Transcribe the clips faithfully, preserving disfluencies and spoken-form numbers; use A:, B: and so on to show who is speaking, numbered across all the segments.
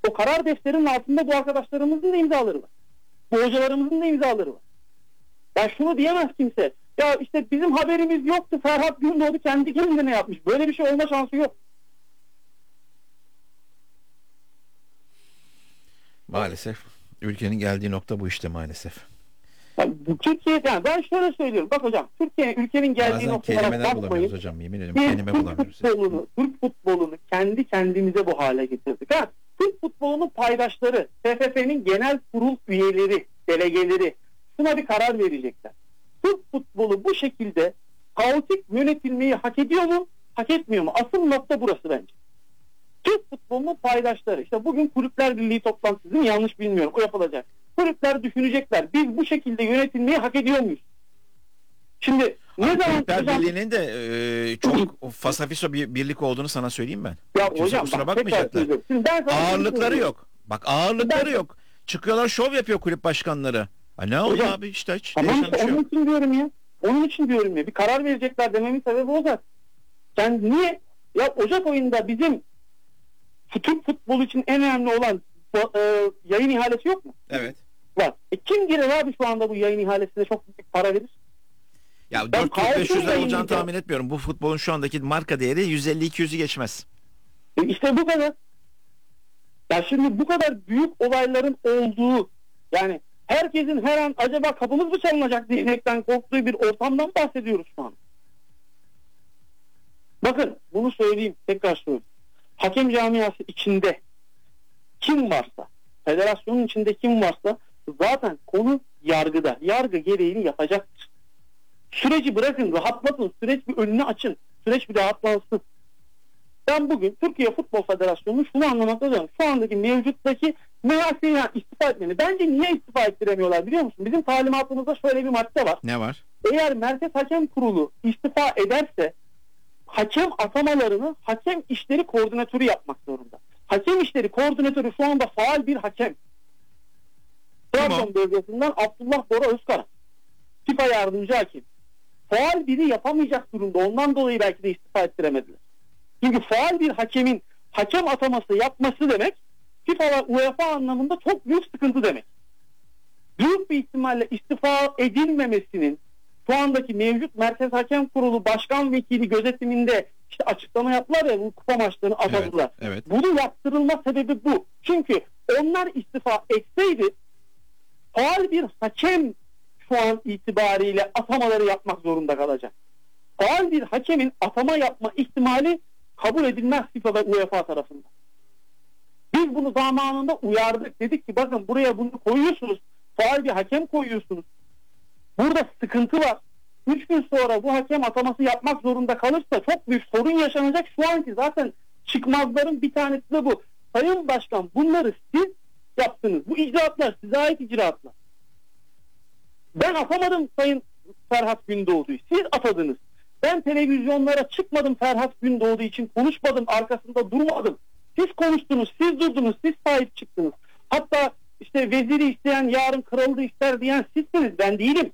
A: O karar defterinin altında bu arkadaşlarımızın da imzaları var. Bu hocalarımızın da imzaları var. Ya şunu diyemez kimse. Ya işte bizim haberimiz yoktu. Ferhat Gündoğdu kendi kendine yapmış. Böyle bir şey olma şansı yok.
B: Maalesef. Ülkenin geldiği nokta bu işte maalesef.
A: Yani bu Türkiye, yani ben şöyle söylüyorum. Bak hocam, Türkiye ülkenin geldiği noktalara
B: kelimeler
A: bakmayın.
B: bulamıyoruz hocam. Yemin ediyorum kelime
A: Türk
B: bulamıyoruz.
A: futbolunu, Türk futbolunu kendi kendimize bu hale getirdik. Ha, Türk futbolunun paydaşları, T F F'nin genel kurul üyeleri, delegeleri şuna bir karar verecekler. Türk futbolu bu şekilde kaotik yönetilmeyi hak ediyor mu, hak etmiyor mu? Asıl nokta burası bence. Türk futbolunun paydaşları, işte bugün Kulüpler Birliği toplantısı, değil mi? Yanlış bilmiyorum, o yapılacak. Kulüpler düşünecekler. Biz bu şekilde yönetilmeyi hak ediyor muyuz? Şimdi ne
B: Abi,
A: zaman...
B: Kulüpler Birliği'nin de e, çok fasafiso bir birlik olduğunu sana söyleyeyim ben.
A: Ya
B: Kimse
A: hocam
B: kusura
A: bak,
B: bakmayacaklar.
A: ben
B: Ağırlıkları yok. Bak ağırlıkları
A: Ben...
B: yok. Çıkıyorlar, şov yapıyor kulüp başkanları. Ha, ne oldu
A: Hocam,
B: abi işte hiç
A: tamam
B: değişen
A: işte
B: bir şey
A: onun
B: yok.
A: için diyorum ya. Onun için diyorum ya. Bir karar verecekler dememin sebebi o zaten. Sen niye? Ya Ocak ayında bizim Türk futbolu için en önemli olan e, yayın ihalesi yok mu?
B: Evet.
A: Var. E kim girer abi şu anda bu yayın ihalesine çok büyük para verir?
B: Ya
A: Ben
B: dört yüz beş yüz lira olacağını
A: yayınlayacağım.
B: tahmin etmiyorum. Bu futbolun şu andaki marka değeri yüz elli iki yüzü geçmez.
A: E işte bu kadar. Ya şimdi bu kadar büyük olayların olduğu, yani herkesin her an acaba kapımız mı çalınacak diyekten korktuğu bir ortamdan bahsediyoruz şu an. Bakın bunu söyleyeyim, tekrar söyleyeyim. Hakem camiası içinde kim varsa, federasyonun içinde kim varsa zaten konu yargıda. Yargı gereğini yapacaktır. Süreci bırakın, rahatlatın. Süreç bir önünü açın. Süreç bir rahatlansın. Ben bugün Türkiye Futbol Federasyonu'nu şunu anlamakta diyorum. Şu andaki mevcuttaki meyasıyla istifa etmeni. Bence niye istifa ettiremiyorlar biliyor musun? Bizim talimatımızda şöyle bir madde var.
B: Ne var?
A: Eğer Merkez Hakem Kurulu istifa ederse hakem atamalarını hakem işleri koordinatörü yapmak zorunda. Hakem işleri koordinatörü şu anda faal bir hakem. Trabzon
B: Tamam.
A: bölgesinden Abdullah Bora Özkara. FIFA yardımcı hakim. Faal biri yapamayacak durumda. Ondan dolayı belki de istifa ettiremediler. Çünkü faal bir hakemin hakem ataması yapması demek FIFA ve UEFA anlamında çok büyük sıkıntı demek. Büyük bir ihtimalle istifa edilmemesinin şu andaki mevcut Merkez Hakem Kurulu Başkan Vekili gözetiminde işte açıklama yaptılar ya, bu kupa maçlarını atadılar.
B: Evet, evet.
A: Bunu yaptırılma sebebi bu. Çünkü onlar istifa etseydi faal bir hakem şu an itibariyle atamaları yapmak zorunda kalacak. Faal bir hakemin atama yapma ihtimali kabul edilmez FIFA ve UEFA tarafından. Biz bunu zamanında uyardık. Dedik ki bakın buraya bunu koyuyorsunuz. Faal bir hakem koyuyorsunuz. Burada sıkıntı var. Üç gün sonra bu hakem ataması yapmak zorunda kalırsa çok büyük sorun yaşanacak. Şu anki zaten çıkmazların bir tanesi de bu. Sayın Başkan, bunları siz yaptınız. Bu icraatlar size ait icraatlar. Ben atamadım Sayın Ferhat Gündoğdu'yu. Siz atadınız. Ben televizyonlara çıkmadım, Ferhat Gündoğdu için konuşmadım, arkasında durmadım. Siz konuştunuz, siz durdunuz, siz sahip çıktınız. Hatta işte veziri isteyen yarın kralı da ister diyen sizsiniz, ben değilim.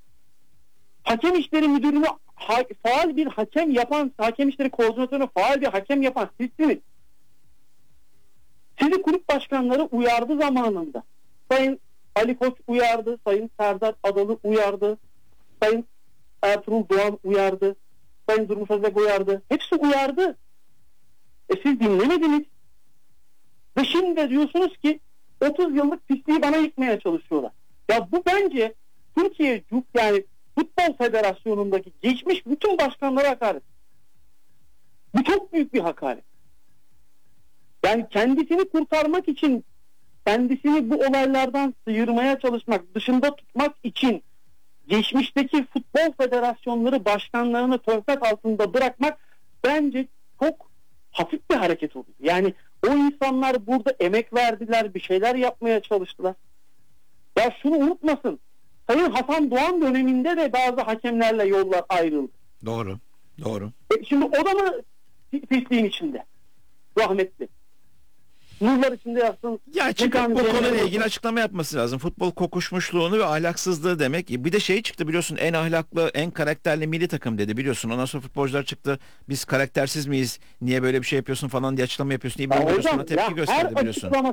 A: Hakem işleri müdürünü ha, faal bir hakem yapan, hakem işleri koordinatörünü faal bir hakem yapan sizsiniz. Sizi kulüp başkanları uyardı zamanında. Sayın Ali Koç uyardı, Sayın Serdar Adalı uyardı, Sayın Ertuğrul Doğan uyardı, Sayın Durmuş Özbek uyardı. Hepsi uyardı. E siz dinlemediniz. Ve şimdi de diyorsunuz ki otuz yıllık pisliği bana yıkmaya çalışıyorlar. Ya bu bence Türkiye yani Futbol Federasyonu'ndaki geçmiş bütün başkanlara hakaret. Bu çok büyük bir hakaret. Yani kendisini kurtarmak için, kendisini bu olaylardan sıyırmaya çalışmak, dışında tutmak için geçmişteki futbol federasyonları başkanlarını töhfet altında bırakmak bence çok hafif bir hareket oluyor. Yani o insanlar burada emek verdiler, bir şeyler yapmaya çalıştılar. Ya şunu unutmasın. Sayın Hasan Doğan döneminde de bazı hakemlerle yollar ayrıldı.
B: Doğru. Doğru.
A: E şimdi o da mı pisliğin içinde? Rahmetli. Nurlar içinde yatsın.
B: Ya çıkıp bu konuyla ilgili açıklama yapması lazım. Futbol kokuşmuşluğunu ve ahlaksızlığı demek. Bir de şey çıktı biliyorsun, en ahlaklı, en karakterli milli takım dedi biliyorsun. Ondan sonra futbolcular çıktı. Biz karaktersiz miyiz? Niye böyle bir şey yapıyorsun falan diye açıklama yapıyorsun diye. Bir tepki gösterdi biliyorsun.